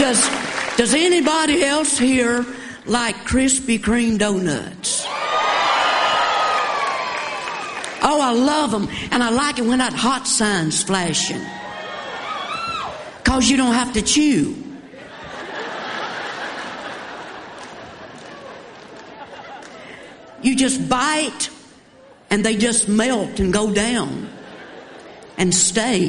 Does anybody else here like Krispy Kreme donuts? Oh, I love them. And I like it when that hot sign's flashing. Because you don't have to chew. You just bite and they just melt and go down and stay.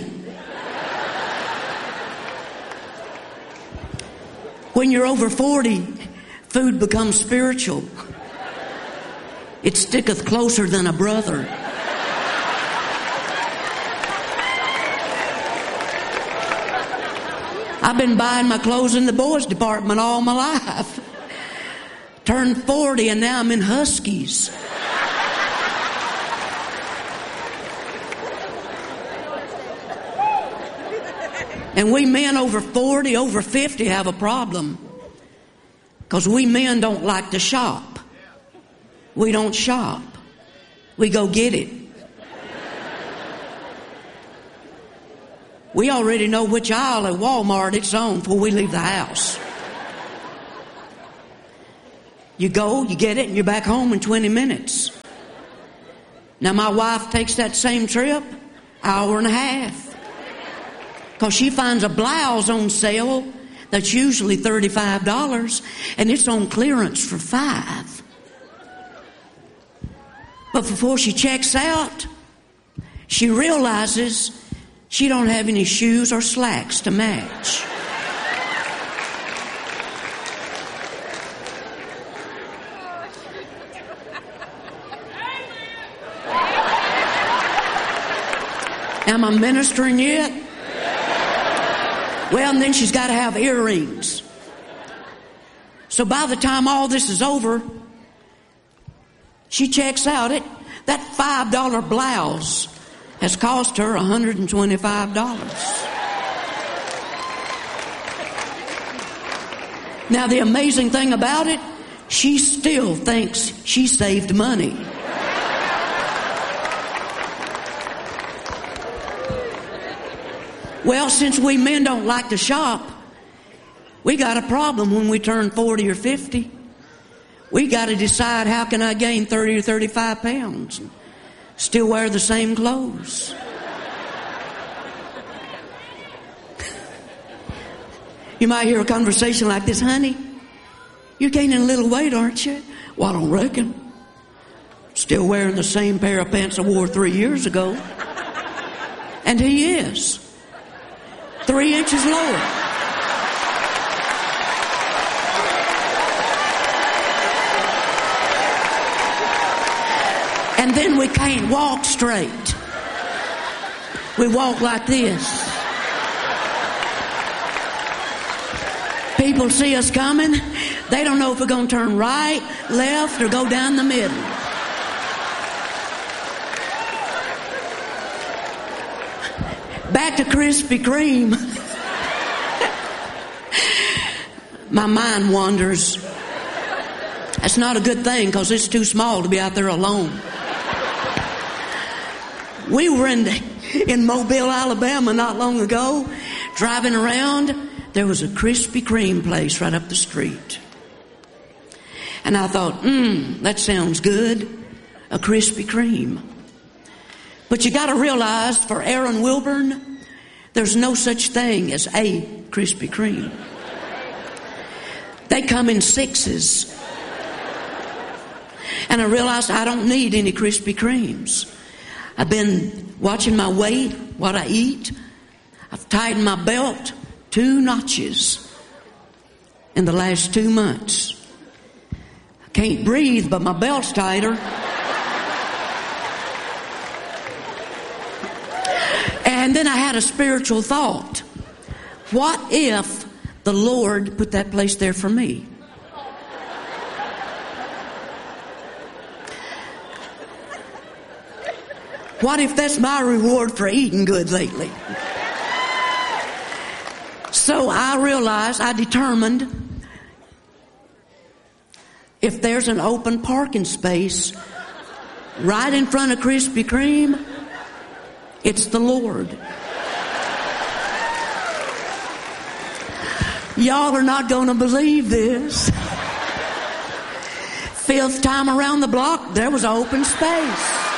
When you're over 40, food becomes spiritual. It sticketh closer than a brother. I've been buying my clothes in the boys department all my life. Turned 40 and now I'm in Huskies. And we men over 40, over 50 have a problem. Because we men don't like to shop. We don't shop. We go get it. We already know which aisle at Walmart it's on before we leave the house. You go, you get it, and you're back home in 20 minutes. Now my wife takes that same trip, hour and a half. Because she finds a blouse on sale that's usually $35, and it's on clearance for $5. But before she checks out, she realizes she don't have any shoes or slacks to match. Am I ministering yet? Well, and then she's got to have earrings. So by the time all this is over, she checks out. That $5 blouse has cost her $125. Now, the amazing thing about it, she still thinks she saved money. Well, since we men don't like to shop, we got a problem when we turn 40 or 50. We got to decide, how can I gain 30 or 35 pounds and still wear the same clothes? You might hear a conversation like this: honey, you're gaining a little weight, aren't you? Well, I don't reckon. Still wearing the same pair of pants I wore 3 years ago. And he is. 3 inches lower. And then we can't walk straight. We walk like this. People see us coming. They don't know if we're going to turn right, left, or go down the middle. Back to Krispy Kreme. My mind wanders. That's not a good thing, because it's too small to be out there alone. We were in Mobile, Alabama not long ago, driving around. There was a Krispy Kreme place right up the street. And I thought, that sounds good. A Krispy Kreme. But you got to realize, for Aaron Wilburn, there's no such thing as a Krispy Kreme. They come in 6s. And I realized I don't need any Krispy Kremes. I've been watching my weight, what I eat. I've tightened my belt 2 notches in the last 2 months. I can't breathe, but my belt's tighter. And then I had a spiritual thought. What if the Lord put that place there for me? What if that's my reward for eating good lately? So I determined, if there's an open parking space right in front of Krispy Kreme, it's the Lord. Y'all are not going to believe this. 5th time around the block, there was open space.